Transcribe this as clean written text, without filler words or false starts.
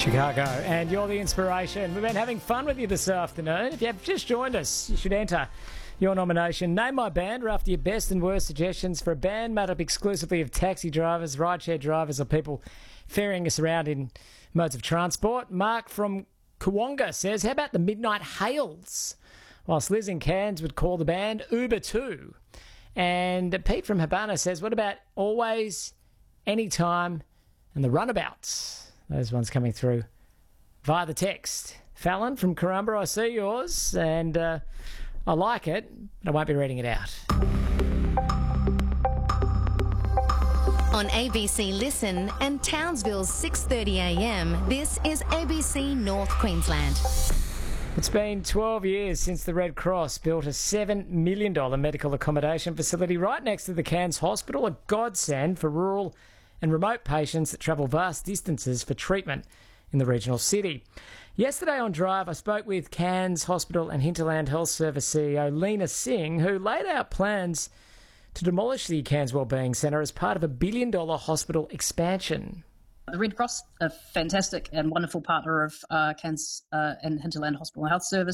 Chicago, and you're the inspiration. We've been having fun with you this afternoon. If you have just joined us, you should enter your nomination. Name my band, or after your best and worst suggestions for a band made up exclusively of taxi drivers, rideshare drivers, or people ferrying us around in modes of transport. Mark from Kawonga says, how about the Midnight Hails? Whilst Liz in Cairns would call the band Uber 2. And Pete from Habana says, what about Always, Anytime, and the Runabouts? Those ones coming through via the text. Fallon from Karumba, I see yours, and I like it, but I won't be reading it out. On ABC Listen and Townsville's 6:30am, this is ABC North Queensland. It's been 12 years since the Red Cross built a $7 million medical accommodation facility right next to the Cairns Hospital, a godsend for rural and remote patients that travel vast distances for treatment in the regional city. Yesterday on Drive, I spoke with Cairns Hospital and Hinterland Health Service CEO Lena Singh, who laid out plans to demolish the Cairns Wellbeing Centre as part of a $1 billion hospital expansion. The Red Cross, a fantastic and wonderful partner of Cairns and Hinterland Hospital and Health Service,